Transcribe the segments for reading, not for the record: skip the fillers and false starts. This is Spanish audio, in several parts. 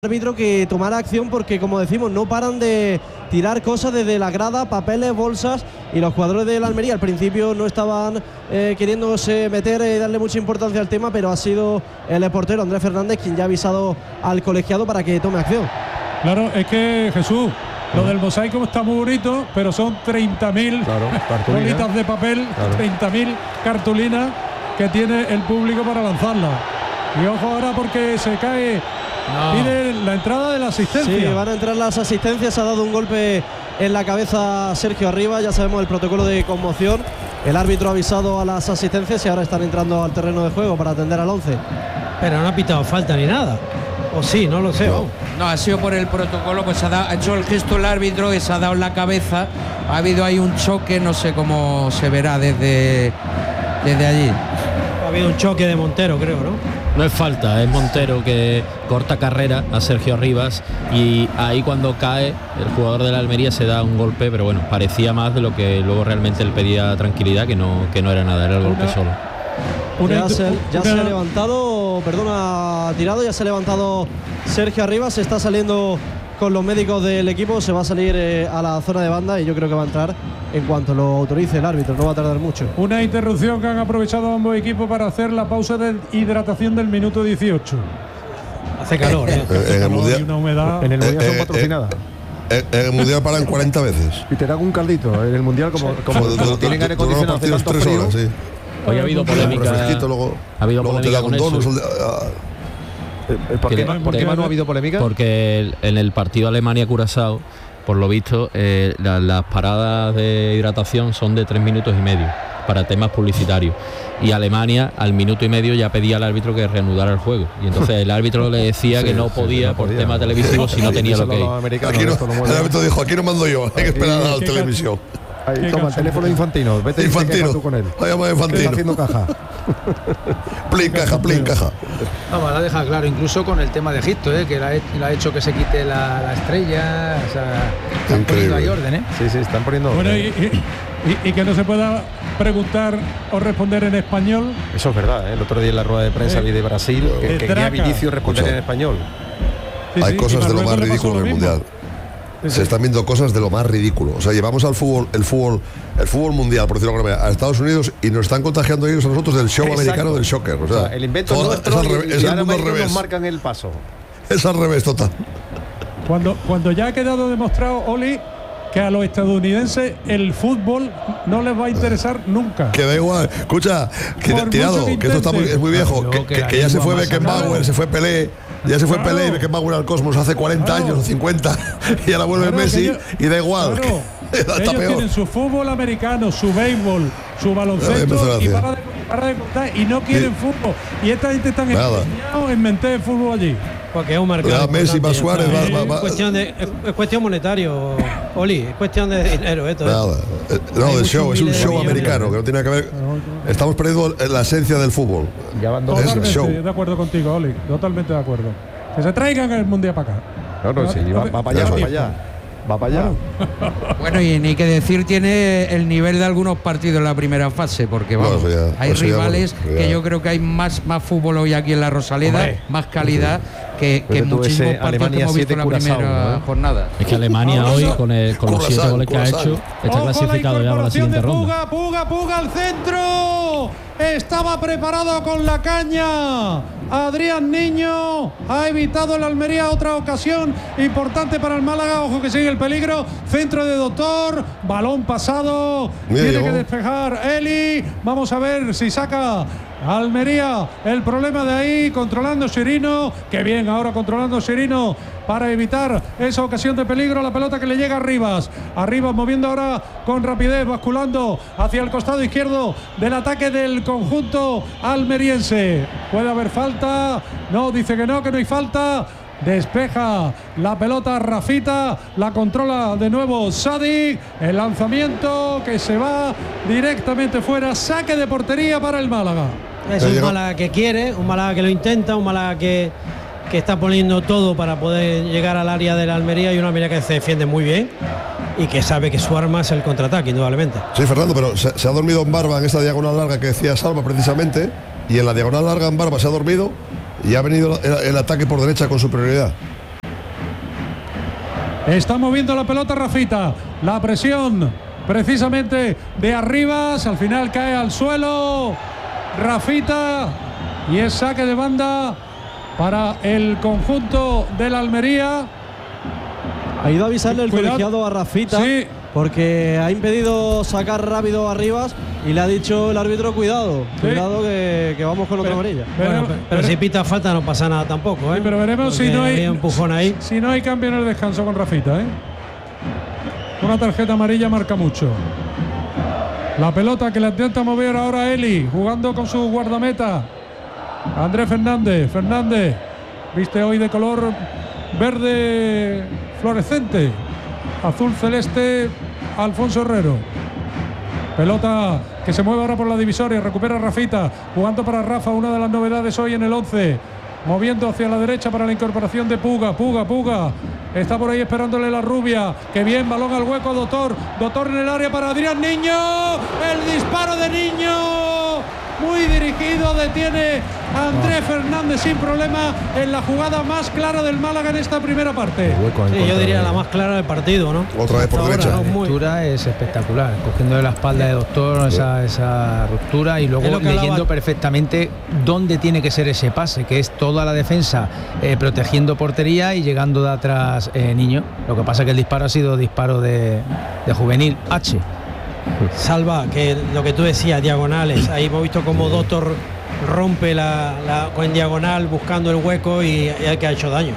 Árbitro que tomara acción porque, como decimos, no paran de tirar cosas desde la grada, papeles, bolsas, y los jugadores de la Almería al principio no estaban queriéndose meter y darle mucha importancia al tema, pero ha sido el portero Andrés Fernández quien ya ha avisado al colegiado para que tome acción. Claro, es que Jesús, lo del mosaico está muy bonito, pero son 30.000 bolitas de papel, 30.000 cartulinas que tiene el público para lanzarlas. Y ojo ahora porque se cae. Pide la entrada de la asistencia. Sí, van a entrar las asistencias. Ha dado un golpe en la cabeza Sergio Arribas. Ya sabemos el protocolo de conmoción. El árbitro ha avisado a las asistencias y ahora están entrando al terreno de juego para atender al 11. Pero no ha pitado falta ni nada. O sí, no lo sé. No, ha sido por el protocolo, pues ha hecho el gesto el árbitro, que se ha dado en la cabeza. Ha habido ahí un choque, no sé cómo se verá desde allí. Ha habido un choque de Montero, creo, ¿no? No es falta, es Montero que corta carrera a Sergio Arribas, y ahí cuando cae el jugador de la Almería se da un golpe, pero bueno, parecía más de lo que luego realmente él pedía tranquilidad, que no era nada, era el golpe solo. Ya se ha levantado, ha tirado, ya se ha levantado Sergio Arribas, se está saliendo con los médicos del equipo, se va a salir a la zona de banda y yo creo que va a entrar en cuanto lo autorice el árbitro, no va a tardar mucho. Una interrupción que han aprovechado ambos equipos para hacer la pausa de hidratación del minuto 18. Hace calor, en el mundial, una humedad. En el mundial son patrocinadas. En el mundial paran 40 veces. Y te dan un caldito. En el mundial, como tienen aire acondicionado hace tanto frío. Horas, sí. Hoy ha habido polémica. Ha habido polémica con eso. ¿Por qué no ha habido polémica? Porque en el partido Alemania-Curazao, por lo visto, las paradas de hidratación son de 3 minutos y medio para temas publicitarios, y Alemania al minuto y medio ya pedía al árbitro que reanudara el juego, y entonces el árbitro le decía que no podía por tema televisivo si no tenía lo que el árbitro dijo: aquí no mando yo, hay que esperar a la televisión. Ahí, toma el teléfono de Infantino, vete tú con él. Vaya más Infantino. Está haciendo caja. Plin caja. Vamos, la deja claro, incluso con el tema de Egipto, que le ha hecho que se quite la estrella. O sea, están poniendo ahí orden, Sí, están poniendo orden. Bueno, y que no se pueda preguntar o responder en español. Eso es verdad, el otro día en la rueda de prensa vi de Brasil que quería Vinicius responder en español. Hay cosas de lo más ridículo en el mundial. Se están viendo cosas de lo más ridículo. O sea, llevamos al fútbol, el fútbol mundial, por decirlo de alguna manera, a Estados Unidos, y nos están contagiando ellos a nosotros del show americano del soccer. O sea, el invento nuestro, es el mundo al revés. Nos marcan el paso. Es al revés total. Cuando ya ha quedado demostrado, Oli, que a los estadounidenses el fútbol no les va a interesar nunca. Que da igual. Escucha, tirado, que esto es muy viejo, que ya se fue Beckenbauer, se fue Pelé. Ya se fue Pelé y Beckenbauer al Cosmos hace 40 años o 50 y ahora vuelve Messi y da igual. Ellos tienen su fútbol americano, su béisbol, su baloncesto y para de contar, y no quieren fútbol. Y esta gente está empeñados en meter el fútbol allí. Porque es un mercado. Messi, más Suárez, es cuestión monetario, Oli, es cuestión de dinero esto. No, de show, es un show americano que no tiene que ver. Estamos perdiendo la esencia del fútbol. Totalmente de acuerdo contigo, Oli, totalmente de acuerdo. Que se traigan el mundial para acá. No, sí, va para allá. Va para allá. Bueno, y ni que decir tiene el nivel de algunos partidos en la primera fase, porque vamos, hay rivales que yo creo que hay más fútbol hoy aquí en la Rosaleda, más calidad que muchísimos partidos que hemos visto en la primera jornada. Es que Alemania hoy, con los 7 goles que ha hecho, está clasificado ya para la siguiente ronda. Puga al centro. Estaba preparado con la caña. Adrián Niño ha evitado el Almería otra ocasión importante para el Málaga. Ojo que sigue el peligro. Centro de Doctor. Balón pasado. Tiene que despejar Eli. Vamos a ver si saca Almería el problema de ahí, controlando Sirino. Qué bien ahora controlando Sirino para evitar esa ocasión de peligro. La pelota que le llega a Arribas moviendo ahora con rapidez, basculando hacia el costado izquierdo del ataque del conjunto almeriense. Puede haber falta, no, dice que no hay falta. Despeja la pelota Rafita, la controla de nuevo Sadik, el lanzamiento que se va directamente fuera, saque de portería para el Málaga. Es un Málaga que quiere, un Málaga que lo intenta, un Málaga que está poniendo todo para poder llegar al área de la Almería, y una Almería que se defiende muy bien y que sabe que su arma es el contraataque, indudablemente. Sí, Fernando, pero se ha dormido en Barba en esta diagonal larga que decía Salva precisamente, y en la diagonal larga en Barba se ha dormido y ha venido el ataque por derecha con superioridad. Está moviendo la pelota Rafita. La presión precisamente de Arribas. Al final cae al suelo Rafita. Y es saque de banda para el conjunto de la Almería. Ha ido a avisarle el colegiado a Rafita. Sí. Porque ha impedido sacar rápido a Arribas y le ha dicho el árbitro cuidado, cuidado que vamos con otra amarilla. Pero si pita falta no pasa nada tampoco, ¿eh? Sí, pero veremos si no hay empujón ahí. Si no hay cambio en el descanso con Rafita, ¿eh? Una tarjeta amarilla marca mucho. La pelota que la intenta mover ahora Eli, jugando con su guardameta Andrés Fernández. Fernández viste hoy de color verde fluorescente, azul celeste Alfonso Herrero. Pelota que se mueve ahora por la divisoria, recupera Rafita, jugando para Rafa, una de las novedades hoy en el 11. Moviendo hacia la derecha para la incorporación de Puga. Está por ahí esperándole la rubia. Que bien, balón al hueco, Doctor en el área para Adrián Niño. El disparo de Niño. Muy dirigido, detiene a Andrés Fernández sin problema en la jugada más clara del Málaga en esta primera parte. Sí, yo diría la más clara del partido, ¿no? Otra vez por derecha. La lectura es espectacular, cogiendo de la espalda de Doctor esa ruptura y luego leyendo perfectamente dónde tiene que ser ese pase, que es toda la defensa protegiendo portería y llegando de atrás Niño. Lo que pasa es que el disparo ha sido disparo de juvenil H. Salva, que lo que tú decías, diagonales. Ahí hemos visto cómo Doctor rompe en diagonal buscando el hueco y el que ha hecho daño.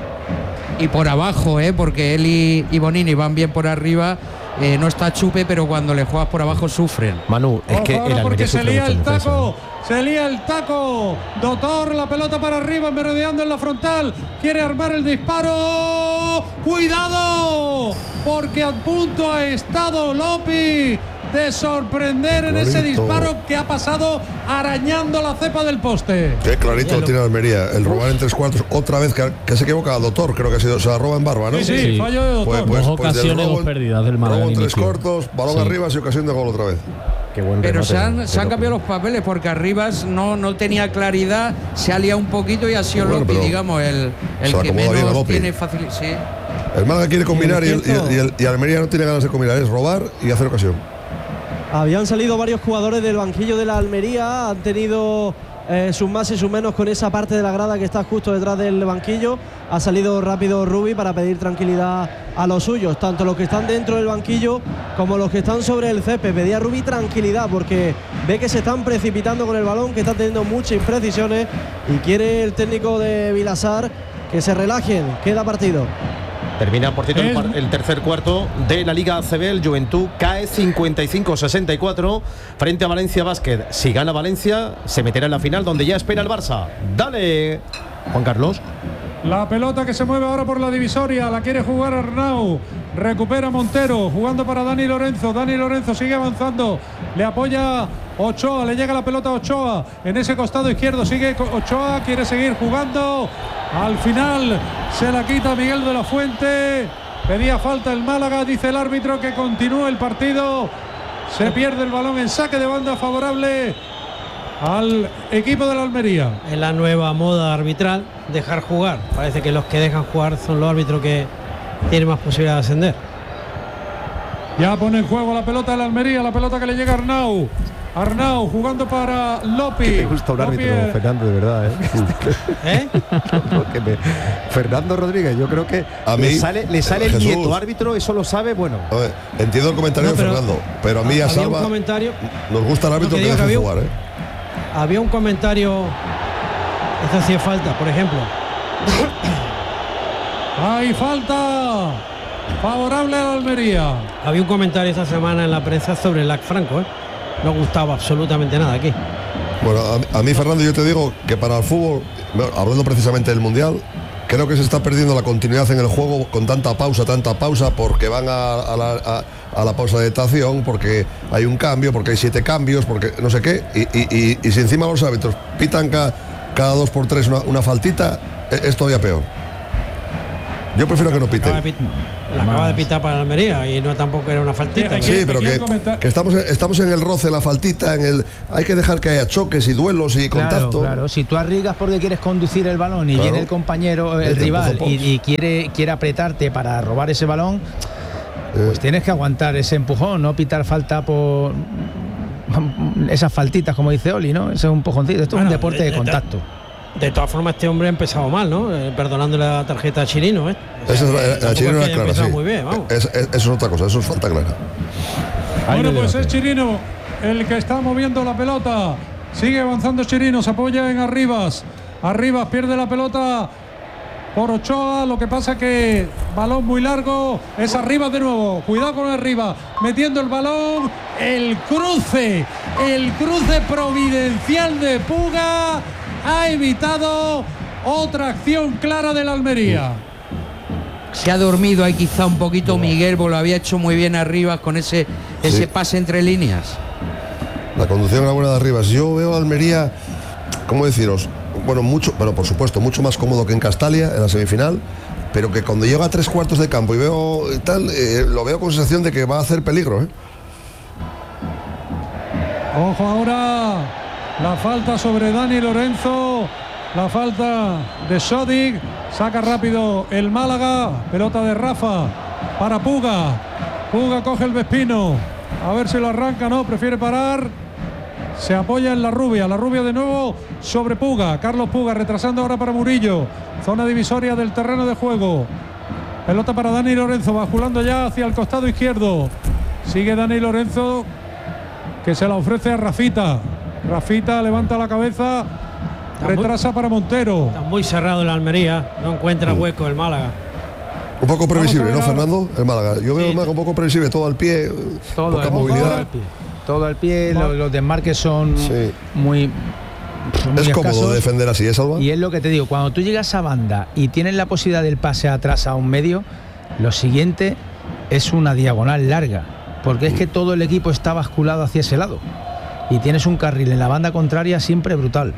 Y por abajo, porque él y Bonini van bien por arriba. No está Chupe, pero cuando le juegas por abajo sufren. Manu, es que el porque se lía el taco. Se lía el taco. Doctor, la pelota para arriba, merodeando en la frontal. Quiere armar el disparo. ¡Cuidado! Porque a punto ha estado Lopi de sorprender en ese disparo que ha pasado arañando la cepa del poste. Qué clarito tiene Almería. El robar en 3/4. Otra vez que se equivoca Doctor. Creo que ha sido, se la roba en barba, ¿no? Sí, fallo de Doctor. Dos ocasiones, dos pérdidas del Málaga. Robo en 3 cortos, balón arriba y ocasión de gol otra vez. Pero se han cambiado los papeles porque Arribas no tenía claridad, se ha liado un poquito y ha sido Lopi, digamos, el que menos tiene facilidad. Sí. El Málaga quiere combinar y Almería no tiene ganas de combinar, es robar y hacer ocasión. Habían salido varios jugadores del banquillo de la Almería, han tenido sus más y sus menos con esa parte de la grada que está justo detrás del banquillo. Ha salido rápido Rubi para pedir tranquilidad a los suyos, tanto los que están dentro del banquillo como los que están sobre el césped. Pedía Rubi tranquilidad porque ve que se están precipitando con el balón, que están teniendo muchas imprecisiones y quiere el técnico de Vilasar que se relajen. Queda partido. Termina, por cierto, el tercer cuarto de la Liga ACB. El Juventud cae 55-64 frente a Valencia Basket. Si gana Valencia, se meterá en la final donde ya espera el Barça. Dale, Juan Carlos. La pelota que se mueve ahora por la divisoria, la quiere jugar Arnau. Recupera Montero, jugando para Dani Lorenzo. Dani Lorenzo sigue avanzando. Le apoya Ochoa, le llega la pelota a Ochoa. En ese costado izquierdo sigue Ochoa, quiere seguir jugando. Al final se la quita Miguel de la Fuente. Pedía falta el Málaga, dice el árbitro que continúe el partido. Se pierde el balón en saque de banda favorable al equipo de la Almería. Es la nueva moda arbitral, dejar jugar. Parece que los que dejan jugar son los árbitros que tienen más posibilidad de ascender. Ya pone en juego la pelota de la Almería, la pelota que le llega a Arnau. Arnau jugando para Lopi. Me gusta un árbitro, Fernando, de verdad. Fernando Rodríguez, yo creo que a mí, le sale el nieto árbitro, eso lo sabe, bueno. A ver, entiendo el comentario de Fernando, pero a mí a Salva nos gusta el árbitro que deje jugar. Había un comentario, esto hacía falta, por ejemplo. ¡Hay falta! Favorable a la Almería. Había un comentario esta semana en la prensa sobre el Lac Franco, No gustaba absolutamente nada aquí. Bueno, a mí, Fernando, yo te digo que para el fútbol, hablando precisamente del Mundial, creo que se está perdiendo la continuidad en el juego con tanta pausa, porque van a la pausa de estación, porque hay un cambio, porque hay 7 cambios, porque no sé qué, y si encima los árbitros pitan cada 2 por 3 una faltita, es todavía peor. Yo prefiero que no piten. La acaba de pitar para Almería y no tampoco era una faltita. Sí, pero que estamos en el roce, la faltita, hay que dejar que haya choques y duelos y contacto. Claro, si tú arriesgas porque quieres conducir el balón y viene el compañero, el rival, y quiere apretarte para robar ese balón, pues tienes que aguantar ese empujón, no pitar falta por esas faltitas, como dice Oli, ¿no? Ese es un empujoncito, esto es un deporte de contacto. De todas formas, este hombre ha empezado mal, ¿no? Perdonando la tarjeta a Chirino, ¿eh? La Chirino era clara, sí. Muy bien, vamos. Eso es otra cosa, eso es falta clara. Bueno, pues es Chirino el que está moviendo la pelota. Sigue avanzando Chirino, se apoya en Arribas. Arribas pierde la pelota por Ochoa, lo que pasa que balón muy largo, es Arribas de nuevo, cuidado con Arribas, metiendo el balón, el cruce providencial de Puga ha evitado otra acción clara de la Almería. Se ha dormido ahí quizá un poquito Miguel, porque lo había hecho muy bien Arribas con ese pase entre líneas. La conducción era buena de Arribas. Yo veo a Almería, ¿cómo deciros? Bueno, por supuesto, mucho más cómodo que en Castalia, en la semifinal, pero que cuando llega a 3/4 de campo y veo tal, lo veo con sensación de que va a hacer peligro, ¿eh? Ojo ahora, la falta sobre Dani Lorenzo, la falta de Sodic, saca rápido el Málaga, pelota de Rafa para Puga coge el Vespino, a ver si lo arranca, no, prefiere parar. Se apoya en la rubia de nuevo sobre Puga. Carlos Puga retrasando ahora para Murillo. Zona divisoria del terreno de juego. Pelota para Dani Lorenzo, basculando ya hacia el costado izquierdo. Sigue Dani Lorenzo, que se la ofrece a Rafita. Rafita levanta la cabeza, retrasa para Montero. Está muy cerrado el Almería, no encuentra hueco el Málaga. Un poco previsible, ¿no, Fernando? El Málaga. Yo veo un poco previsible, todo al pie, poca movilidad. Todo al pie, los desmarques son muy es cómodo defender así, ¿eh, Salva? Y es lo que te digo, cuando tú llegas a banda y tienes la posibilidad del pase atrás a un medio, lo siguiente es una diagonal larga, porque es que todo el equipo está basculado hacia ese lado y tienes un carril en la banda contraria siempre brutal.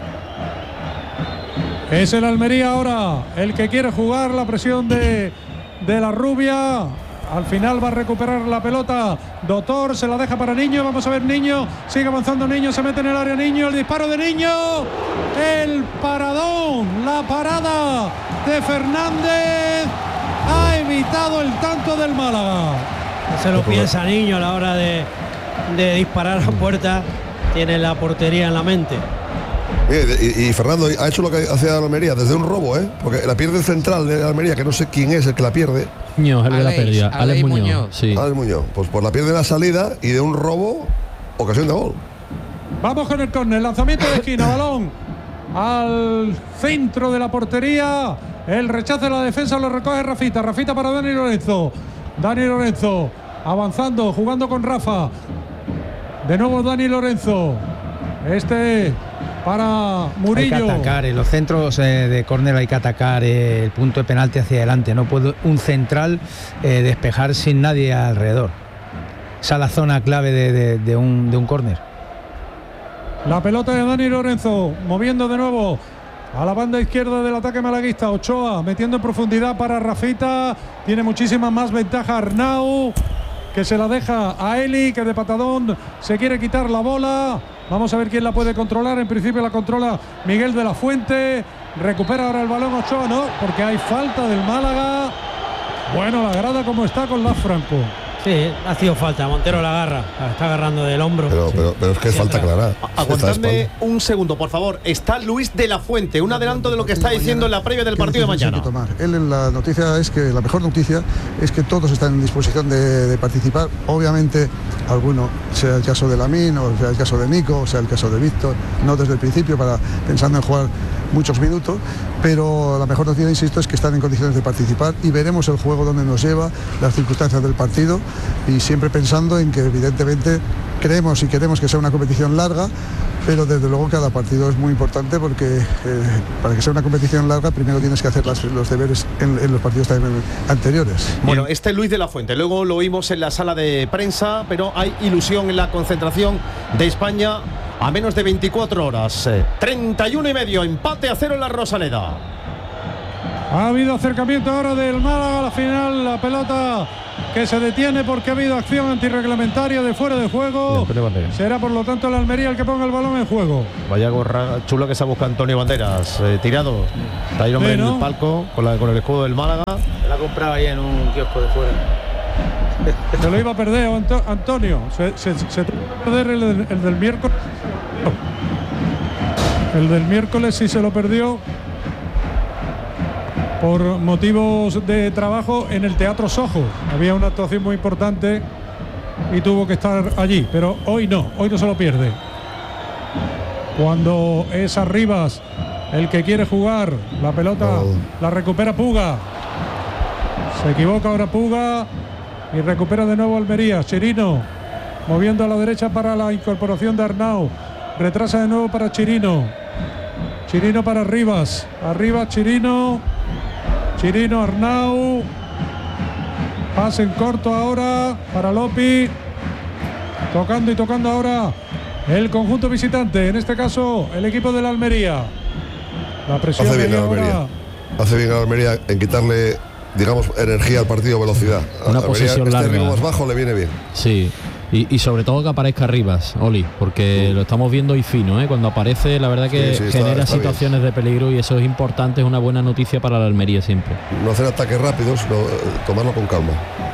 Es el Almería ahora el que quiere jugar, la presión de la rubia. Al final va a recuperar la pelota Doctor, se la deja para Niño. Vamos a ver, Niño, sigue avanzando Niño, se mete en el área Niño, el disparo de Niño, el paradón, la parada de Fernández ha evitado el tanto del Málaga. No se lo piensa Niño a la hora de disparar a puerta, tiene la portería en la mente. Y Fernando ha hecho lo que hacía la Almería desde un robo, porque la pierde el central de la Almería, que no sé quién es el que la pierde. Muñoz, el de la pérdida. Alex Muñoz. Sí. Alex Muñoz. Pues la pierde en la salida y de un robo, ocasión de gol. Vamos con el córner, lanzamiento de esquina, balón al centro de la portería. El rechazo de la defensa lo recoge Rafita. Rafita para Dani Lorenzo. Dani Lorenzo avanzando, jugando con Rafa. De nuevo Dani Lorenzo. Para Murillo. Hay que atacar, en los centros de córner hay que atacar el punto de penalti hacia adelante. No puede un central despejar sin nadie alrededor. Esa es la zona clave de un córner. La pelota de Dani Lorenzo, moviendo de nuevo a la banda izquierda del ataque malaguista. Ochoa metiendo en profundidad para Rafita. Tiene muchísima más ventaja Arnau, que se la deja a Eli, que de patadón se quiere quitar la bola. Vamos a ver quién la puede controlar. En principio la controla Miguel de la Fuente. Recupera ahora el balón Ochoa, no, porque hay falta del Málaga. Bueno, la grada como está con Las Franco. Sí, ha sido falta. Montero la agarra, la está agarrando del hombro. Pero es que es falta clara. Aguantadme un segundo, por favor. Está Luis de la Fuente, un adelanto de lo que está diciendo en la previa del partido de mañana. Él en la noticia es que la mejor noticia es que todos están en disposición de participar. Obviamente, alguno, sea el caso de Lamín, o sea el caso de Nico, o sea el caso de Víctor, no desde el principio, pensando en jugar muchos minutos, pero la mejor noticia, insisto, es que están en condiciones de participar y veremos el juego donde nos lleva, las circunstancias del partido, y siempre pensando en que evidentemente creemos y queremos que sea una competición larga, pero desde luego cada partido es muy importante porque para que sea una competición larga primero tienes que hacer los deberes en los partidos anteriores. Bueno, Luis de la Fuente, luego lo oímos en la sala de prensa, pero hay ilusión en la concentración de España a menos de 24 horas. 31 y medio, empate a 0 en la Rosaleda. Ha habido acercamiento ahora del Málaga a la final, la pelota que se detiene porque ha habido acción antirreglamentaria de fuera de juego. Será por lo tanto el Almería el que ponga el balón en juego. Vaya gorra chula que se busca Antonio Banderas, tirado. Está ahí el hombre en el palco con el escudo del Málaga. La ha comprado ahí en un kiosco de fuera. Se lo iba a perder Antonio. Se tuvo que perder el del miércoles. El del miércoles sí se lo perdió por motivos de trabajo en el Teatro Soho. Había una actuación muy importante y tuvo que estar allí, pero hoy no se lo pierde. Cuando es Arribas el que quiere jugar, la pelota la recupera Puga. Se equivoca ahora Puga y recupera de nuevo Almería. Chirino moviendo a la derecha para la incorporación de Arnau. Retrasa de nuevo para Chirino. Chirino para Arribas. Arribas, Chirino. Chirino, Arnau. Pase en corto ahora para Lopi. Tocando y tocando ahora el conjunto visitante. En este caso, el equipo de la Almería. La presión hace bien la Almería. Hace bien a la Almería en quitarle, digamos, energía al partido, velocidad. Una posesión larga. Ritmo más bajo le viene bien. Sí. Y sobre todo que aparezca Arribas, Oli, porque lo estamos viendo y fino, ¿eh? Cuando aparece, la verdad que genera está situaciones bien de peligro y eso es importante, es una buena noticia para la Almería siempre. No hacer ataques rápidos, sino tomarlo con calma.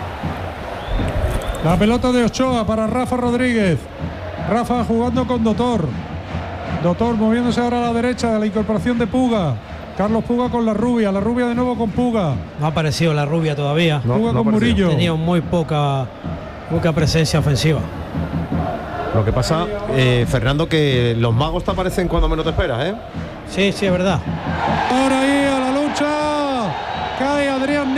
La pelota de Ochoa para Rafa Rodríguez. Rafa jugando con Dotor. Dotor moviéndose ahora a la derecha, la incorporación de Puga. Carlos Puga con la rubia de nuevo con Puga. No ha aparecido la rubia todavía. Puga con Murillo. Tenía muy poca presencia ofensiva. Lo que pasa, Fernando, que los magos te aparecen cuando menos te esperas, ¿eh? Sí, es verdad. Ahora ahí a la lucha. Cae Adrián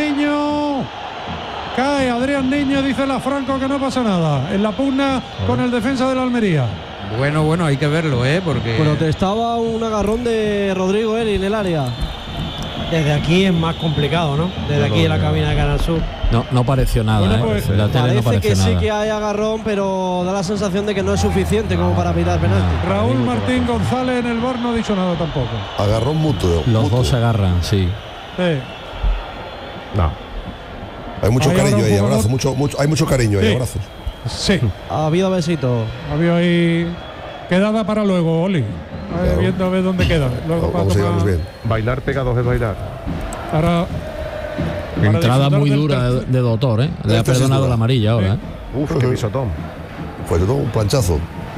Niño, dice la Franco que no pasa nada. En la pugna con el defensa de la Almería. Bueno, hay que verlo, porque... Protestaba un agarrón de Rodrigo Eli en el área. Desde aquí es más complicado, ¿no? Desde aquí en la cabina de Canal Sur. No pareció nada, bueno, pues, la tele no parece que nada. sí que hay agarrón, pero da la sensación de que no es suficiente como para pitar penalti. Raúl Martín González en el bar no ha dicho nada tampoco. Agarrón mutuo. Los dos se agarran, sí. No. Hay mucho cariño ahí, abrazo, hay mucho cariño ahí, abrazos. Sí. Ha habido besito. Ha habido ahí quedada para luego, Oli. Claro. Viendo a ver dónde queda. Luego vamos a llevarnos bien. Bailar pegados es bailar. Para entrada muy dura de Dotor, ¿eh? Le ha perdonado la amarilla ahora, ¿eh? Uf, qué pisotón. Pues todo un planchazo.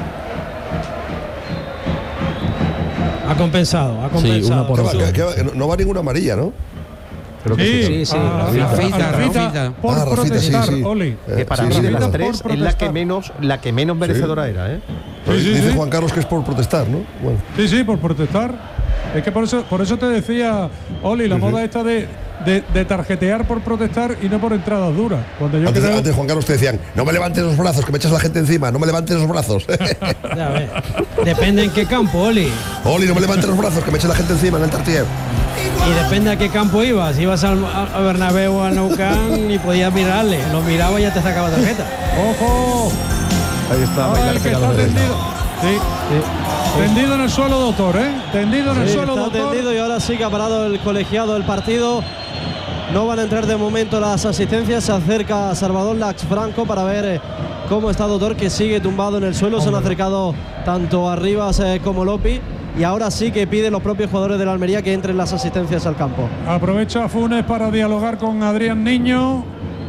Ha compensado. Sí, una por otra. No va ninguna amarilla, ¿no? Sí. Rafita. Por protestar, sí. Oli. Que para mí de las tres es la que menos merecedora era, ¿eh? Dice Juan Carlos que es por protestar, ¿no? Bueno. Sí, por protestar. Es que por eso te decía, Oli, la moda esta de tarjetear por protestar y no por entradas duras. Cuando yo antes Juan Carlos te decían, no me levantes los brazos, que me echas la gente encima, no me levantes los brazos. Ya ves. Depende en qué campo, Oli. Oli, no me levantes los brazos, que me eches la gente encima en el Tartier. Y depende a qué campo ibas. Si ibas al Bernabéu o al Nou Camp y podías mirarle. Lo miraba y ya te sacaba tarjeta. ¡Ojo! Ahí está. El que está tendido. Sí. Tendido en el suelo, Dotor, ¿eh? Tendido en el suelo, Dotor. Tendido y ahora sí que ha parado el colegiado del partido. No van a entrar de momento las asistencias. Se acerca Salvador Lax Franco para ver cómo está Dotor, que sigue tumbado en el suelo. Se han acercado tanto Arribas como Lopi. Y ahora sí que piden los propios jugadores de la Almería que entren las asistencias al campo. Aprovecha Funes para dialogar con Adrián Niño.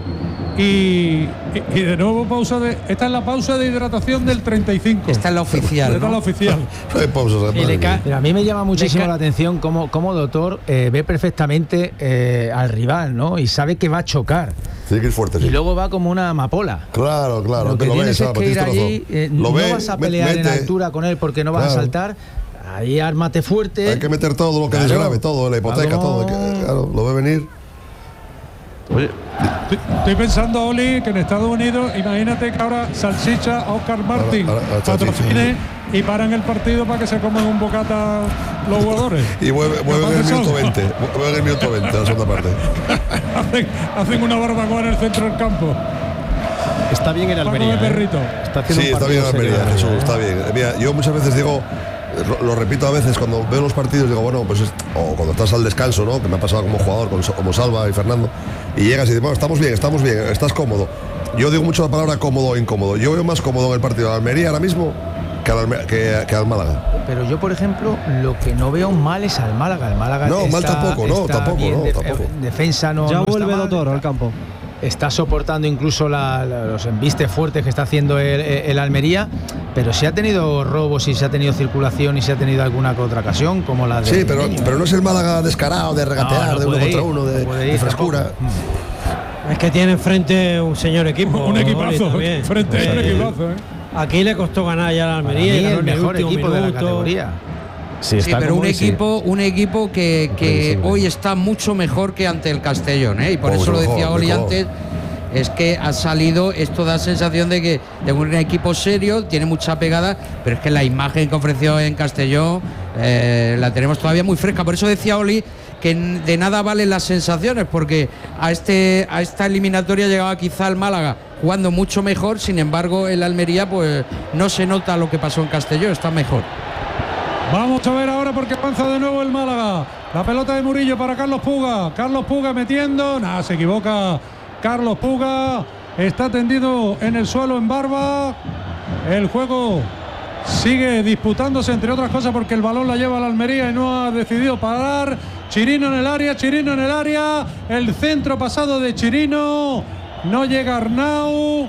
Y de nuevo esta es la pausa de hidratación del 35. Esta es la oficial. Esta es la oficial. Hay pausas. Pero a mí me llama muchísimo la atención cómo Dotor ve perfectamente al rival, ¿no? Y sabe que va a chocar. Sí, que es fuerte. Y luego va como una amapola. Claro. Lo que tienes es que ir allí. No vas a pelear en altura con él porque no vas a saltar. Ahí ármate fuerte. Hay que meter todo lo que desgrabe, todo, la hipoteca, todo. Claro, lo ve venir. Oye, estoy pensando, Oli, que en Estados Unidos, imagínate que ahora Salchicha, Oscar Martín patrocine y paran el partido para que se coman un bocata los jugadores. Y vuelven en el minuto 20. Vuelven en el minuto 20, la segunda parte. hacen una barbacoa en el centro del campo. Está bien en Almería. Está bien en Almería, Jesús, está bien. Mira, yo muchas veces digo, lo repito a veces cuando veo los partidos, digo, bueno, pues o cuando estás al descanso, ¿no? Que me ha pasado como jugador, como Salva y Fernando, y llegas y dices, bueno, estamos bien, estás cómodo. Yo digo mucho la palabra cómodo o incómodo. Yo veo más cómodo en el partido de Almería ahora mismo que al Málaga. Pero yo, por ejemplo, lo que no veo mal es al Málaga. El Málaga no, mal tampoco. Defensa no. Ya no vuelve Dottor al campo. Está soportando incluso los embistes fuertes que está haciendo el Almería, pero si ha tenido robos y si ha tenido circulación y si ha tenido alguna que otra ocasión, como la de. Sí, pero no es el Málaga descarado de regatear, de uno contra uno, de frescura. Es que tiene enfrente un señor equipo. Un equipazo, frente a un equipazo. Aquí le costó ganar ya a la Almería. El mejor equipo de la categoría. Sí, pero un equipo que hoy está mucho mejor que ante el Castellón, y por eso lo decía Oli antes, es que ha salido, esto da sensación de que es un equipo serio, tiene mucha pegada, pero es que la imagen que ofreció en Castellón la tenemos todavía muy fresca. Por eso decía Oli que de nada valen las sensaciones, porque a esta eliminatoria llegaba quizá el Málaga jugando mucho mejor, sin embargo el Almería pues no se nota lo que pasó en Castellón, está mejor. Vamos a ver ahora porque avanza de nuevo el Málaga. La pelota de Murillo para Carlos Puga. Carlos Puga metiendo. Nada, se equivoca. Carlos Puga está tendido en el suelo en Barba. El juego sigue disputándose, entre otras cosas, porque el balón la lleva a la Almería y no ha decidido parar. Chirino en el área. El centro pasado de Chirino. No llega Arnau.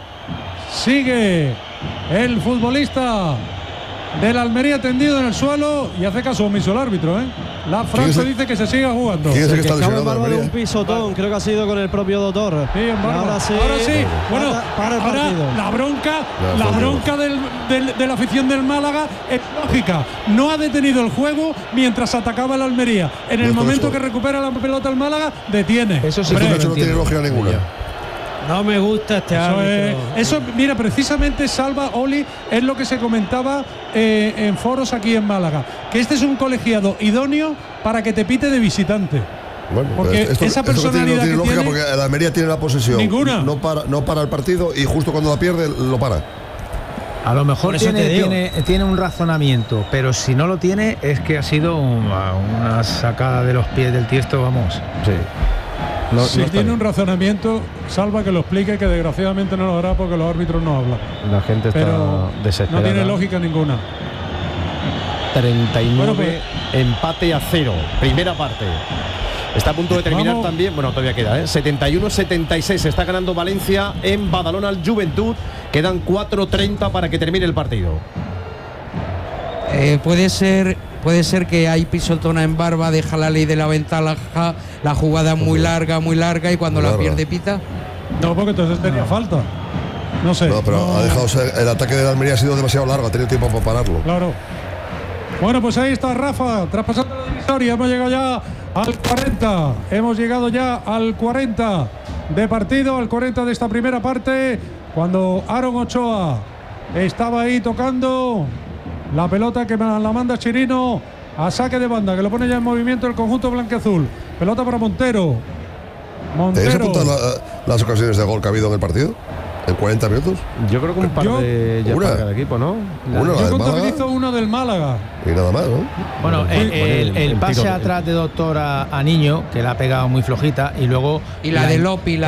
Sigue el futbolista del Almería tendido en el suelo y hace caso omiso el árbitro, La Franco dice que se siga jugando. ¿Quién es el que está lesionado? Barba de un pisotón, creo que ha sido con el propio Dottor. Sí, en Barba. Ahora sí. Bueno, para el partido. La bronca de la afición del Málaga es lógica. No ha detenido el juego mientras atacaba el Almería. En el momento que recupera la pelota el Málaga, detiene. Eso sí, no tiene lógica ninguna. No me gusta este árbitro. Eso, mira, precisamente Salva, Oli, es lo que se comentaba en foros aquí en Málaga, que este es un colegiado idóneo para que te pite de visitante. Bueno, porque esa personalidad no tiene lógica, porque el Almería tiene la posesión. Ninguna. No para el partido y justo cuando la pierde lo para. A lo mejor tiene un razonamiento, pero si no lo tiene es que ha sido una sacada de los pies del tiesto, vamos. Sí. Si tiene un razonamiento, Salva que lo explique, que desgraciadamente no lo hará porque los árbitros no hablan. La gente está desesperada. No tiene lógica ninguna. 39, empate a 0, primera parte. Está a punto de terminar también, bueno, todavía queda, 71-76, está ganando Valencia en Badalona al Juventud. Quedan 4:30 para que termine el partido. Puede ser que hay pisotona en Barba, deja la ley de la ventaja, la jugada muy larga y cuando la pierde pita. No, porque entonces tenía falta. No sé. No, pero ha dejado el ataque de la Almería ha sido demasiado largo, ha tenido tiempo para pararlo. Claro. Bueno, pues ahí está Rafa, traspasando la divisoria. Hemos llegado ya al 40. Hemos llegado ya al 40 de partido, al 40 de esta primera parte, cuando Aaron Ochoa estaba ahí tocando la pelota que la manda Chirino a saque de banda, que lo pone ya en movimiento el conjunto blanqueazul. Pelota para Montero. ¿Te has apuntado las ocasiones de gol que ha habido en el partido? ¿En 40 minutos? Yo creo que un par de cada equipo, ¿no? Yo contabilizo uno del Málaga. Y nada más, ¿no? Bueno, el pase atrás de Doctor a Niño, que la ha pegado muy flojita, y luego... Y la de Lopi.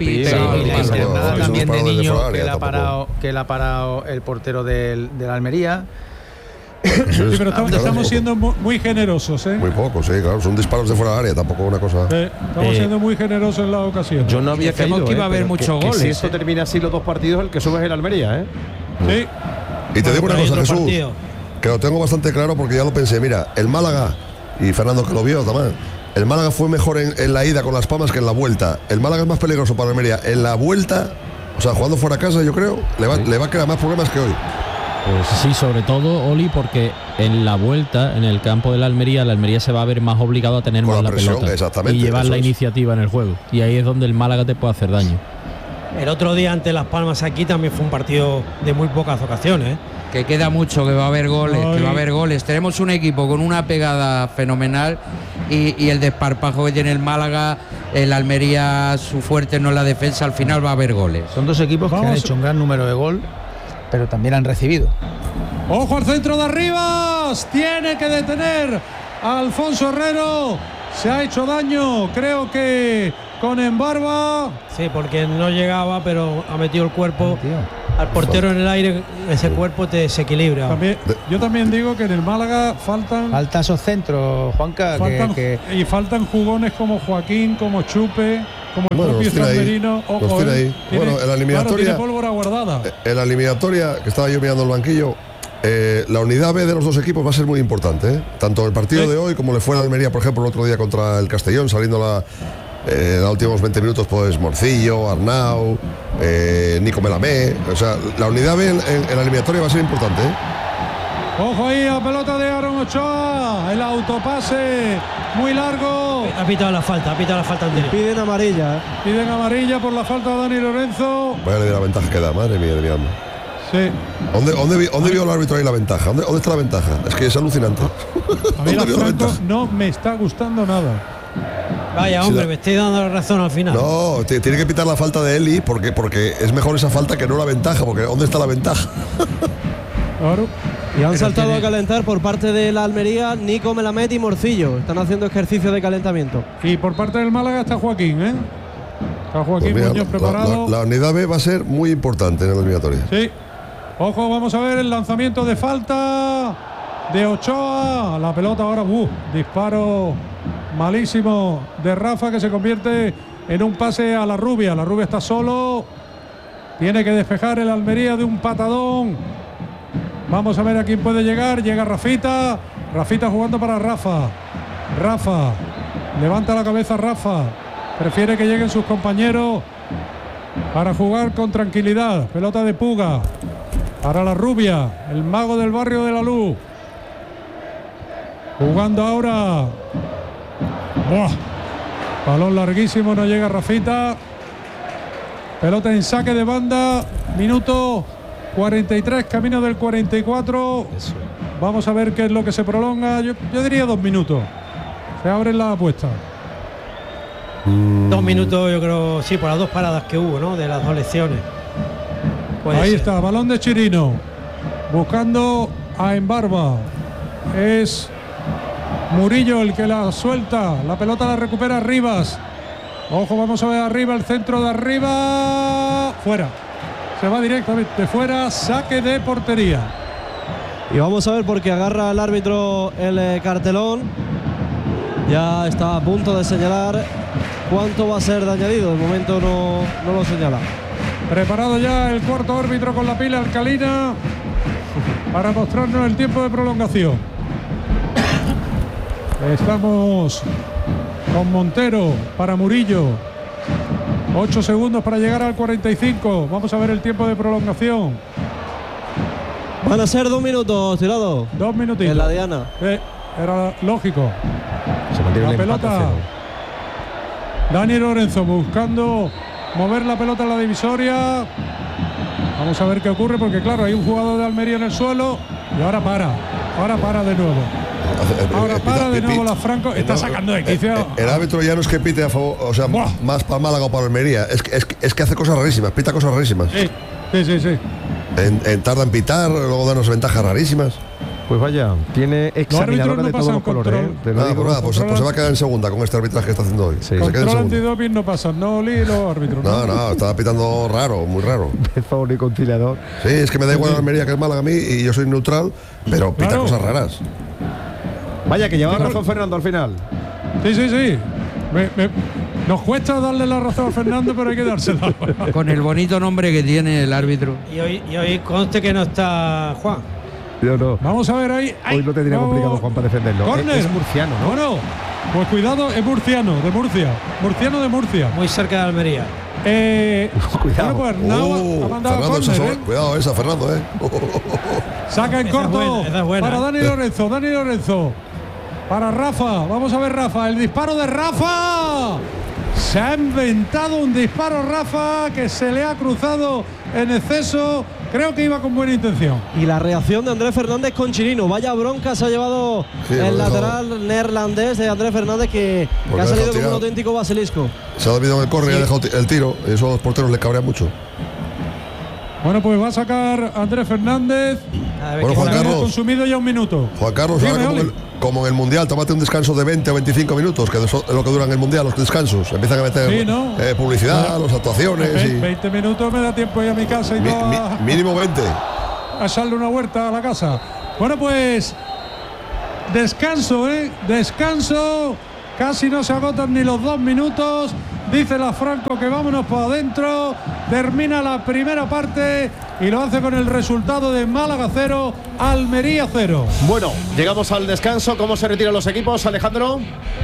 También de Niño, que la ha parado el portero del Almería. Sí, pero estamos siendo muy generosos, Muy poco, sí, claro. Son disparos de fuera del área, tampoco una cosa. Estamos siendo muy generosos en la ocasión. Yo no había creído que iba a haber muchos goles. Si esto termina así los dos partidos, el que sube es el Almería, Sí. Y te digo una cosa, Jesús, que lo tengo bastante claro porque ya lo pensé. Mira, el Málaga, y Fernando que lo vio también, el Málaga fue mejor en la ida con Las Palmas que en la vuelta. El Málaga es más peligroso para Almería en la vuelta, o sea, jugando fuera a casa, yo creo, le va a crear más problemas que hoy. Pues sí, sobre todo, Oli, porque en la vuelta, en el campo de la Almería se va a ver más obligado a tener más la pelota y llevar la iniciativa en el juego. Y ahí es donde el Málaga te puede hacer daño. El otro día ante Las Palmas aquí también fue un partido de muy pocas ocasiones. Que queda mucho, que va a haber goles, Tenemos un equipo con una pegada fenomenal y el desparpajo que tiene el Málaga, el Almería, su fuerte no es la defensa, al final va a haber goles. Son dos equipos que han hecho un gran número de gol, pero también han recibido. ¡Ojo al centro de arriba! Rivas tiene que detener a Alfonso Herrero. Se ha hecho daño, creo que con Embarba. Sí, porque no llegaba, pero ha metido el cuerpo al portero en el aire. Ese cuerpo te desequilibra. Yo también digo que en el Málaga falta esos centros, Juanca. Y faltan jugones como Joaquín, como Chupe, como el propio Zamperino. Ojo, bueno, en la eliminatoria, tiene pólvora guardada. En la eliminatoria, que estaba yo mirando el banquillo, la unidad B de los dos equipos va a ser muy importante, ¿eh? Tanto el partido de hoy como le fue a Almería, por ejemplo, el otro día contra el Castellón, saliendo los últimos 20 minutos, pues Morcillo, Arnau, Nico Melamé. O sea, la unidad B en la eliminatoria va a ser importante, ¿eh? Ojo ahí a pelota de Aaron Ochoa, el autopase muy largo. Ha pitado la falta anterior. Piden amarilla. Piden amarilla por la falta de Dani Lorenzo. Vaya de la ventaja que da, madre mía de mi alma. Sí. ¿Dónde vio el árbitro ahí la ventaja? ¿Dónde está la ventaja? Es que es alucinante. A mí no me está gustando nada. Vaya, hombre, me estoy dando la razón al final. No, tiene que pitar la falta de Eli porque es mejor esa falta que no la ventaja, porque ¿dónde está la ventaja? Claro. Y han saltado a calentar por parte de la Almería Nico Melamed y Morcillo. Están haciendo ejercicio de calentamiento. Y por parte del Málaga está Joaquín, ¿eh? Está Joaquín Muñoz preparado. La unidad B va a ser muy importante en la eliminatoria. Sí. Ojo, vamos a ver el lanzamiento de falta de Ochoa. La pelota ahora, disparo malísimo de Rafa, que se convierte en un pase a la Rubia. La Rubia está solo. Tiene que despejar el Almería de un patadón. Vamos a ver a quién puede llegar. Llega Rafita. Rafita jugando para Rafa. Rafa. Levanta la cabeza Rafa. Prefiere que lleguen sus compañeros para jugar con tranquilidad. Pelota de Puga. Para la Rubia. El mago del barrio de la Luz. Jugando ahora. Balón larguísimo. No llega Rafita. Pelota en saque de banda. Minuto 43, camino del 44. Eso. Vamos a ver qué es lo que se prolonga. Yo diría 2 minutos. Se abren las apuestas. 2 minutos, yo creo, sí, por las 2 paradas que hubo, ¿no? De las 2 lecciones. Ahí está, balón de Chirino. Buscando a Embarba. Es Murillo el que la suelta. La pelota la recupera Rivas. Ojo, vamos a ver arriba, el centro de arriba. Fuera. Se va directamente fuera, saque de portería. Y vamos a ver porque agarra el árbitro el cartelón. Ya está a punto de señalar cuánto va a ser de añadido. De momento no lo señala. Preparado ya el cuarto árbitro con la pila alcalina para mostrarnos el tiempo de prolongación. Estamos con Montero para Murillo. 8 segundos para llegar al 45. Vamos a ver el tiempo de prolongación. Van a ser 2 minutos, Tirado. 2 minutitos. En la diana. Era lógico. Se mantiene la pelota. Dani Lorenzo buscando mover la pelota en la divisoria. Vamos a ver qué ocurre, porque claro, hay un jugador de Almería en el suelo y ahora para. Ahora para de nuevo. Ahora para de nuevo la Franco. Está sacando de quicio. El árbitro ya no es que pite a favor, o sea, más para Málaga o para Almería. Es que hace cosas rarísimas, pita cosas rarísimas. Sí. Tarda en pitar, luego da unas ventajas rarísimas. Pues vaya, tiene examinadora de todos los colores. Pues se va a quedar en segunda con este arbitraje que está haciendo hoy. Sí. Control antidoping no pasa, no Oli los árbitros. No, estaba pitando raro, muy raro. Es favor y conciliador. Sí, es que me da igual Almería que es Málaga a mí y yo soy neutral, pero pita cosas raras. Vaya, que lleva razón Fernando al final. Sí. Nos cuesta darle la razón a Fernando, pero hay que dársela. Con el bonito nombre que tiene el árbitro. Y hoy conste que no está Juan. No. Vamos a ver ahí. Hoy lo tendría complicado Juan para defenderlo. Es murciano, ¿no? Bueno, pues cuidado, es murciano, de Murcia. Murciano de Murcia. Muy cerca de Almería. Cuidado. Bueno, pues Arnau ha mandado córner, Cuidado esa, Fernando, Saca en corto para Dani Lorenzo. Dani Lorenzo. Para Rafa. Vamos a ver Rafa. El disparo de Rafa. Se ha inventado un disparo Rafa que se le ha cruzado en exceso. Creo que iba con buena intención. Y la reacción de Andrés Fernández con Chirino. Vaya bronca se ha llevado el lateral neerlandés de Andrés Fernández que ha salido como un auténtico basilisco. Se ha dormido en el córner y ha dejado el tiro. Y eso a los porteros les cabrea mucho. Bueno, pues va a sacar Andrés Fernández. Bueno, Juan Carlos, consumido ya un minuto. Juan Carlos, como en el Mundial, tómate un descanso de 20 o 25 minutos, que es lo que duran el Mundial, los descansos. Empiezan a meter publicidad, las actuaciones. 20 minutos me da tiempo ir a mi casa y mínimo 20. A echarle una vuelta a la casa. Bueno, pues descanso, descanso. Casi no se agotan ni los 2 minutos. Dice la Franco que vámonos para adentro. Termina la primera parte y lo hace con el resultado de Málaga 0, Almería 0. Bueno, llegamos al descanso. ¿Cómo se retiran los equipos, Alejandro?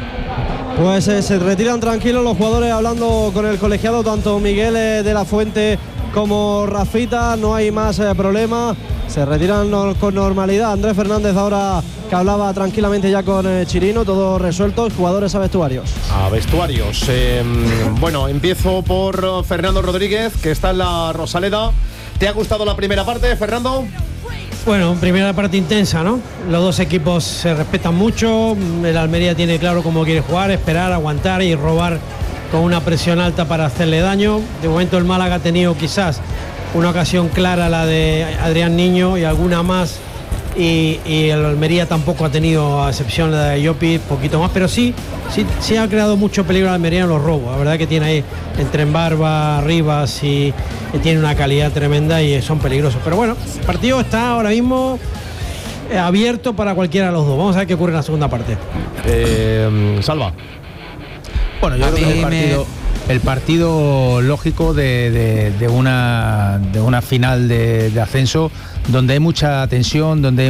Pues se retiran tranquilos los jugadores hablando con el colegiado, tanto Miguel de la Fuente como Rafita. No hay más problema. Se retiran con normalidad. Andrés Fernández ahora que hablaba tranquilamente ya con Chirino, todo resuelto, jugadores a vestuarios. A vestuarios. Bueno, empiezo por Fernando Rodríguez, que está en la Rosaleda. ¿Te ha gustado la primera parte, Fernando? Bueno, primera parte intensa, ¿no? Los dos equipos se respetan mucho. El Almería tiene claro cómo quiere jugar, esperar, aguantar y robar con una presión alta para hacerle daño. De momento el Málaga ha tenido quizás una ocasión clara, la de Adrián Niño, y alguna más, y el Almería tampoco ha tenido, a excepción de la de Llopis, poquito más, pero sí ha creado mucho peligro al Almería en los robos. La verdad que tiene ahí entre Embarba, Rivas y tiene una calidad tremenda y son peligrosos. Pero bueno, el partido está ahora mismo abierto para cualquiera de los dos. Vamos a ver qué ocurre en la segunda parte. Salva. Bueno, yo creo que el partido lógico de una final de ascenso, donde hay mucha tensión, donde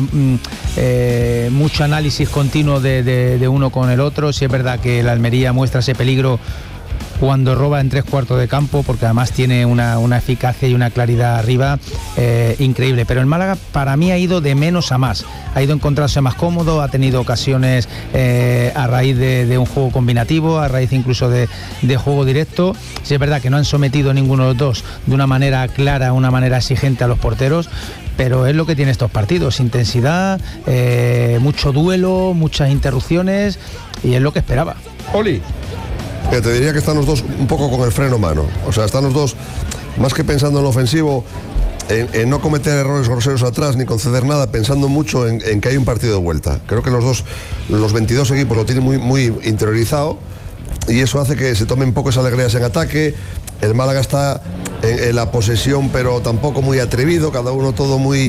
hay mucho análisis continuo de uno con el otro. Sí es verdad que la Almería muestra ese peligro cuando roba en 3/4 de campo, porque además tiene una eficacia y una claridad arriba increíble. Pero el Málaga para mí ha ido de menos a más, ha ido a encontrarse más cómodo, ha tenido ocasiones a raíz de un juego combinativo, a raíz incluso de juego directo. Sí es verdad que no han sometido ninguno de los dos de una manera clara, una manera exigente a los porteros, pero es lo que tiene estos partidos: intensidad, mucho duelo, muchas interrupciones, y es lo que esperaba. Oli. Te diría que están los dos un poco con el freno en mano. O sea, están los dos, más que pensando en lo ofensivo, en no cometer errores groseros atrás ni conceder nada, pensando mucho en que hay un partido de vuelta. Creo que los 22 equipos lo tienen muy interiorizado, y eso hace que se tomen pocas alegrías en ataque. El Málaga está en la posesión, pero tampoco muy atrevido, cada uno todo muy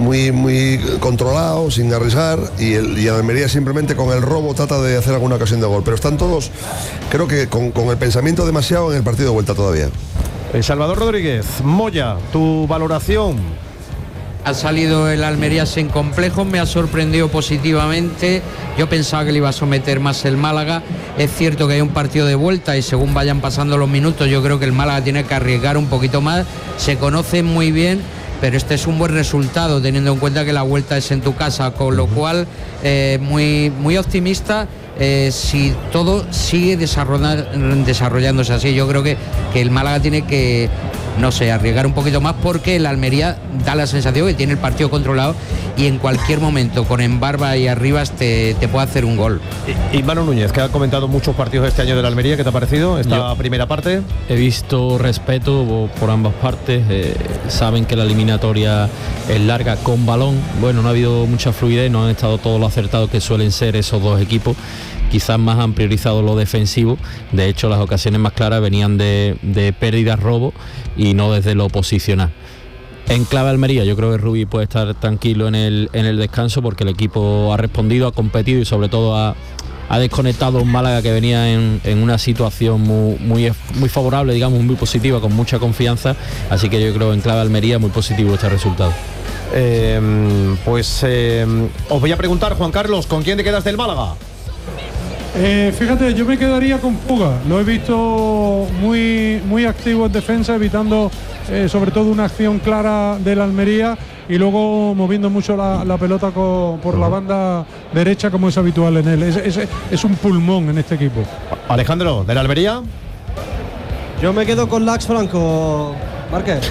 controlado, sin arriesgar, y el Almería simplemente con el robo trata de hacer alguna ocasión de gol, pero están todos, creo que con el pensamiento demasiado en el partido de vuelta todavía. Salvador Rodríguez, Moya, tu valoración. Ha salido el Almería sin complejos, me ha sorprendido positivamente. Yo pensaba que le iba a someter más el Málaga. Es cierto que hay un partido de vuelta y según vayan pasando los minutos, yo creo que el Málaga tiene que arriesgar un poquito más. Se conocen muy bien, pero este es un buen resultado teniendo en cuenta que la vuelta es en tu casa, con lo cual muy optimista. Si todo sigue desarrollándose así, yo creo que el Málaga tiene que, no sé, arriesgar un poquito más, porque el Almería da la sensación que tiene el partido controlado y en cualquier momento con Embarba y Arribas te puede hacer un gol. Y Manu Núñez, que ha comentado muchos partidos este año del Almería, ¿qué te ha parecido esta primera parte? He visto respeto por ambas partes. Saben que la eliminatoria es larga con balón. Bueno, no ha habido mucha fluidez, no han estado todo lo acertados que suelen ser esos dos equipos. Quizás más han priorizado lo defensivo. De hecho, las ocasiones más claras venían de pérdidas, robo, y no desde lo posicional. En clave Almería, yo creo que Rubí puede estar tranquilo en el descanso, porque el equipo ha respondido, ha competido y sobre todo ha desconectado un Málaga que venía en una situación muy favorable, digamos, muy positiva, con mucha confianza. Así que yo creo en clave Almería muy positivo este resultado. Os voy a preguntar, Juan Carlos, ¿con quién te quedas del Málaga? Fíjate, yo me quedaría con Puga. Lo he visto muy activo en defensa, evitando sobre todo una acción clara del Almería, y luego moviendo mucho la pelota por la banda derecha, como es habitual en él. Es un pulmón en este equipo. Alejandro, ¿del Almería? Yo me quedo con Lax Franco, Márquez.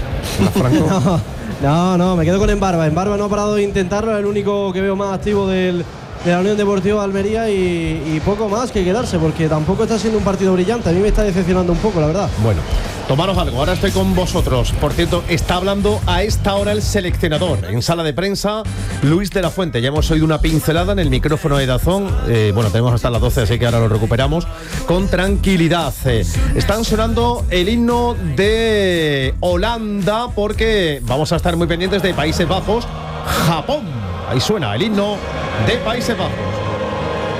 Franco. No, me quedo con Embarba. Embarba no ha parado de intentarlo, es el único que veo más activo del de la Unión Deportiva de Almería y poco más que quedarse, porque tampoco está siendo un partido brillante. A mí me está decepcionando un poco, la verdad. Bueno, tomaros algo, ahora estoy con vosotros. Por cierto, está hablando a esta hora el seleccionador en sala de prensa, Luis de la Fuente. Ya hemos oído una pincelada en el micrófono de Dazón. Bueno, tenemos hasta las 12, así que ahora lo recuperamos con tranquilidad. Están sonando el himno de Holanda, porque vamos a estar muy pendientes de Países Bajos, Japón. Ahí suena el himno de Países Bajos.